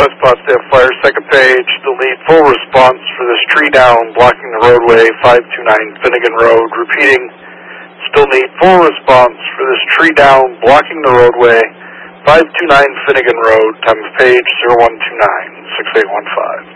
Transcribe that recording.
West Potsdam Fire, second page. Still need full response for this tree down blocking the roadway, 529 Finnegan Road. Repeating, still need full response for this tree down blocking the roadway, 529 Finnegan Road. Time of page 0129 6815.